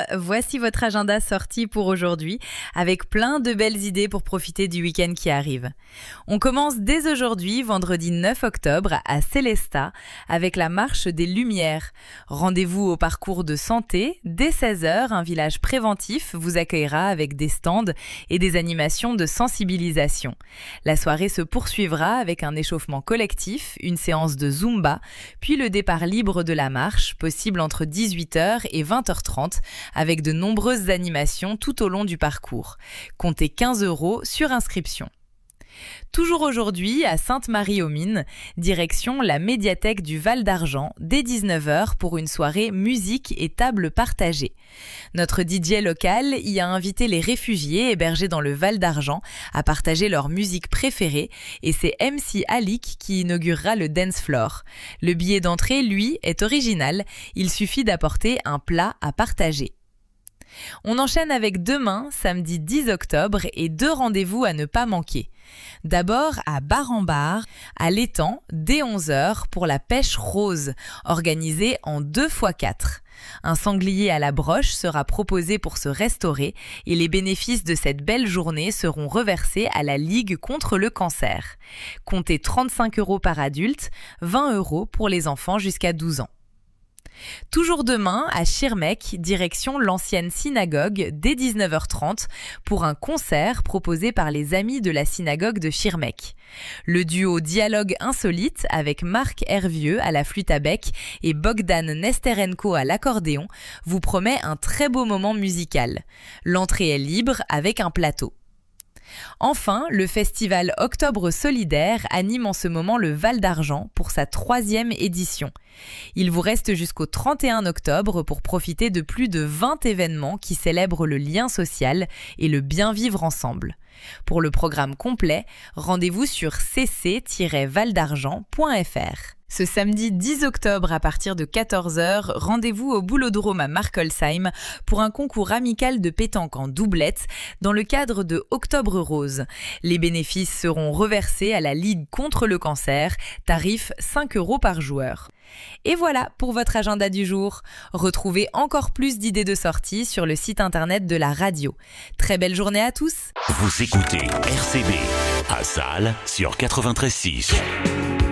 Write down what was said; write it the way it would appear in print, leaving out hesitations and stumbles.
voici votre agenda sorti pour aujourd'hui, avec plein de belles idées pour profiter du week-end qui arrive. On commence dès aujourd'hui, vendredi 9 octobre, à Célestat, avec la Marche des Lumières. Rendez-vous au parcours de santé. Dès 16h, un village préventif vous accueillera avec des stands et des animations de sensibilisation. La soirée se poursuivra avec un échauffement collectif, une séance de Zumba, puis le départ libre de la marche, possible entre 18h et 20h30, avec de nombreuses animations tout au long du parcours. Comptez 15 € sur inscription. Toujours aujourd'hui, à Sainte-Marie-aux-Mines, direction la médiathèque du Val d'Argent, dès 19h pour une soirée musique et table partagée. Notre DJ local y a invité les réfugiés hébergés dans le Val d'Argent à partager leur musique préférée et c'est MC Alik qui inaugurera le dance floor. Le billet d'entrée, lui, est original, il suffit d'apporter un plat à partager. On enchaîne avec demain, samedi 10 octobre, et 2 rendez-vous à ne pas manquer. D'abord à Bar-en-Bar, à l'étang, dès 11h pour la pêche rose, organisée en 2x4. Un sanglier à la broche sera proposé pour se restaurer et les bénéfices de cette belle journée seront reversés à la Ligue contre le cancer. Comptez 35 € par adulte, 20 € pour les enfants jusqu'à 12 ans. Toujours demain, à Schirmeck, direction l'ancienne synagogue, dès 19h30, pour un concert proposé par les amis de la synagogue de Schirmeck. Le duo Dialogue Insolite, avec Marc Hervieux à la flûte à bec et Bogdan Nesterenko à l'accordéon, vous promet un très beau moment musical. L'entrée est libre avec un plateau. Enfin, le festival Octobre Solidaire anime en ce moment le Val d'Argent pour sa 3e édition. Il vous reste jusqu'au 31 octobre pour profiter de plus de 20 événements qui célèbrent le lien social et le bien vivre ensemble. Pour le programme complet, rendez-vous sur cc-valdargent.fr. Ce samedi 10 octobre à partir de 14h, rendez-vous au Boulodrome à Markolsheim pour un concours amical de pétanque en doublette dans le cadre de Octobre Rose. Les bénéfices seront reversés à la Ligue contre le cancer, tarif 5 € par joueur. Et voilà pour votre agenda du jour. Retrouvez encore plus d'idées de sortie sur le site internet de la radio. Très belle journée à tous. Vous écoutez RCB à Salles sur 93.6.